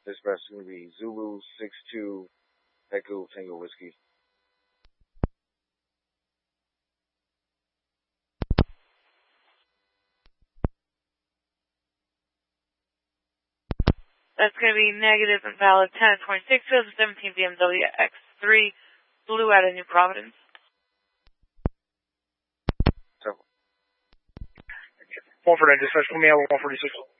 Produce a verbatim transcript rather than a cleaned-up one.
Dispatch is going to be Zulu six two Echo Tango Whiskey. That's going to be negative and valid ten twenty-six, field seventeen B M W X three, Blue out of New Providence. one forty-nine, dispatch, call me out one forty-six.